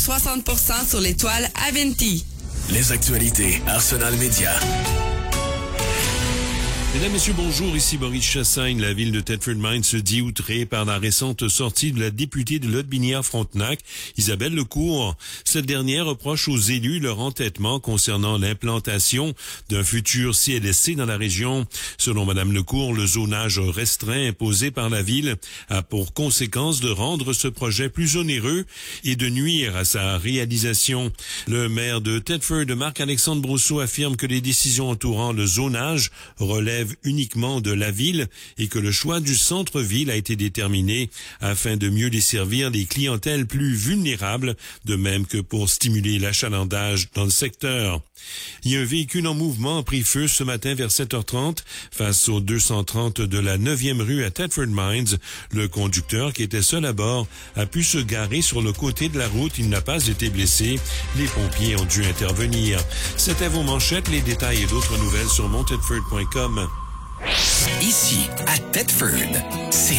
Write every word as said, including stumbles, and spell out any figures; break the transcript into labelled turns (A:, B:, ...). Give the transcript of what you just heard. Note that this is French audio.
A: soixante pour cent sur les toiles Aventi.
B: Les actualités Arsenal Média.
C: Mesdames, Messieurs, bonjour. Ici Boris Chassagne. La ville de Thetford Mines se dit outrée par la récente sortie de la députée de Lotbinière-Frontenac, Isabelle Lecourt. Cette dernière reproche aux élus leur entêtement concernant l'implantation d'un futur C L S C dans la région. Selon Madame Lecourt, le zonage restreint imposé par la ville a pour conséquence de rendre ce projet plus onéreux et de nuire à sa réalisation. Le maire de Thetford, Marc-Alexandre Brousseau, affirme que les décisions entourant le zonage relèvent uniquement de la ville et que le choix du centre-ville a été déterminé afin de mieux desservir les clientèles plus vulnérables, de même que pour stimuler l'achalandage dans le secteur. Il y a un véhicule en mouvement a pris feu ce matin vers sept heures trente face au deux cent trente de la neuvième rue à Thetford Mines. Le conducteur, qui était seul à bord, a pu se garer sur le côté de la route. Il n'a pas été blessé. Les pompiers ont dû intervenir. C'était vos manchettes. Les détails et d'autres nouvelles sur mon thetford point com.
B: Ici, à Thetford, c'est